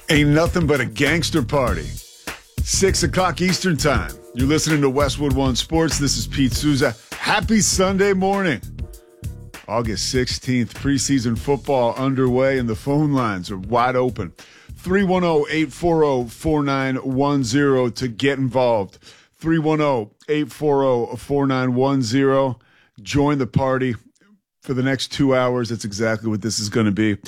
Ain't nothing but a gangster party. 6 o'clock Eastern time. You're listening to Westwood One Sports. This is Pete Souza. Happy Sunday morning. August 16th, preseason football underway, and the phone lines are wide open. 310-840-4910 to get involved. 310-840-4910. Join the party for the next 2 hours. That's exactly what this is going to be.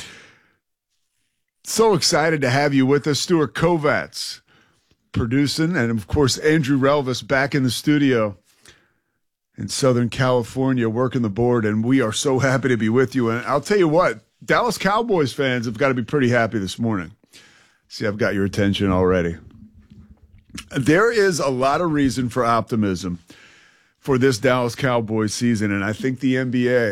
So excited to have you with us. Stuart Kovats producing, and of course, Andrew Relvis back in the studio in Southern California working the board, and we are so happy to be with you. And I'll tell you what, Dallas Cowboys fans have got to be pretty happy this morning. See, I've got your attention already. There is a lot of reason for optimism for this Dallas Cowboys season, and I think the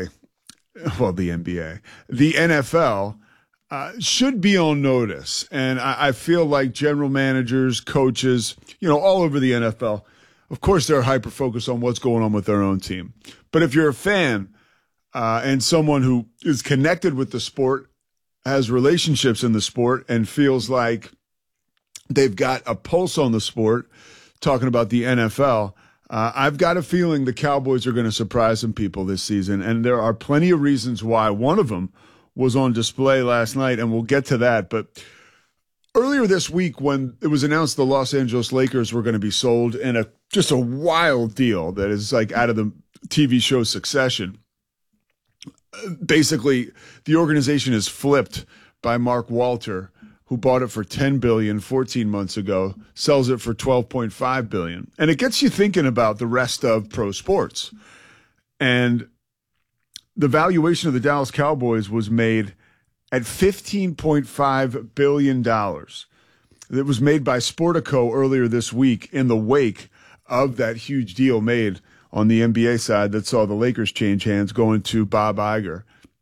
NFL should be on notice. And I feel like general managers, coaches, all over the NFL, of course, they're hyper-focused on what's going on with their own team. But if you're a fan and someone who is connected with the sport, has relationships in the sport, and feels like they've got a pulse on the sport, talking about the NFL, I've got a feeling the Cowboys are going to surprise some people this season. And there are plenty of reasons why. One of them was on display last night, and we'll get to that. But earlier this week, when it was announced the Los Angeles Lakers were going to be sold in just a wild deal that is like out of the TV show Succession, basically the organization is flipped by Mark Walter, who bought it for $10 billion 14 months ago, sells it for $12.5 billion. And it gets you thinking about the rest of pro sports. And the valuation of the Dallas Cowboys was made at $15.5 billion. It was made by Sportico earlier this week in the wake of that huge deal made on the NBA side that saw the Lakers change hands, going to Bob Iger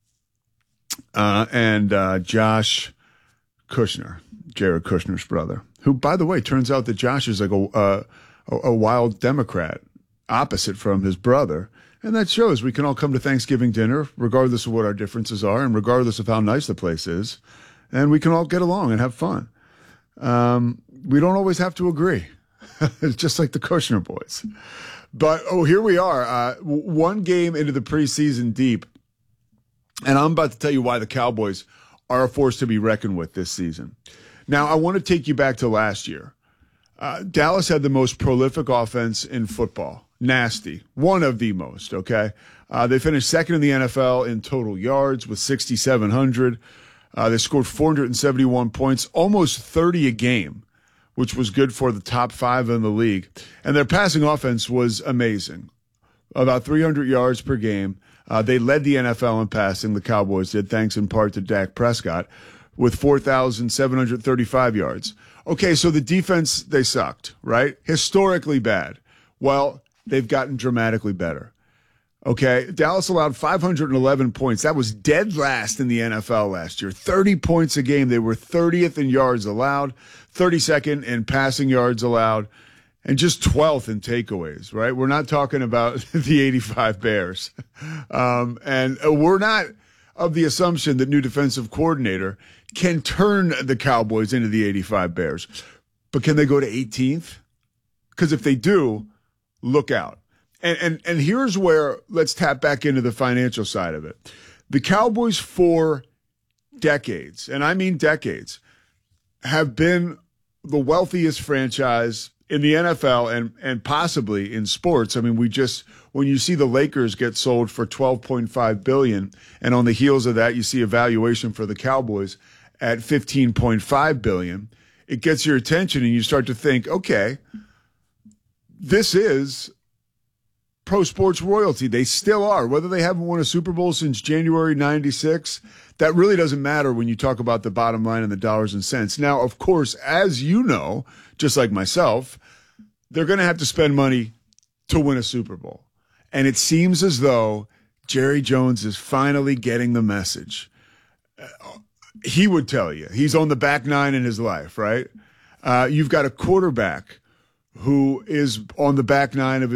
and Josh Kushner, Jared Kushner's brother, who, by the way, turns out that Josh is like a wild Democrat, opposite from his brother. And that shows we can all come to Thanksgiving dinner, regardless of what our differences are and regardless of how nice the place is. And we can all get along and have fun. We don't always have to agree. It's just like the Kushner boys. But, here we are, one game into the preseason deep. And I'm about to tell you why the Cowboys are a force to be reckoned with this season. Now, I want to take you back to last year. Dallas had the most prolific offense in football. Nasty. One of the most, okay? They finished second in the NFL in total yards with 6,700. They scored 471 points, almost 30 a game, which was good for the top five in the league. And their passing offense was amazing. About 300 yards per game. They led the NFL in passing, the Cowboys did, thanks in part to Dak Prescott, with 4,735 yards. Okay, so the defense, they sucked, right? Historically bad. Well, they've gotten dramatically better. Okay, Dallas allowed 511 points. That was dead last in the NFL last year. 30 points a game. They were 30th in yards allowed, 32nd in passing yards allowed, and just 12th in takeaways, right? We're not talking about the 85 Bears. And we're not of the assumption that new defensive coordinator can turn the Cowboys into the 85 Bears. But can they go to 18th? Because if they do, look out. And here's where let's tap back into the financial side of it. The Cowboys for decades, and I mean decades, have been the wealthiest franchise in the NFL and possibly in sports. I mean, when you see the Lakers get sold for $12.5 billion, and on the heels of that, you see a valuation for the Cowboys at $15.5 billion, it gets your attention and you start to think, okay, this is pro sports royalty. They still are. Whether they haven't won a Super Bowl since January 96, that really doesn't matter when you talk about the bottom line and the dollars and cents. Now, of course, as you know, just like myself, they're going to have to spend money to win a Super Bowl. And it seems as though Jerry Jones is finally getting the message. He would tell you. He's on the back nine in his life, right? You've got a quarterback who is on the back nine of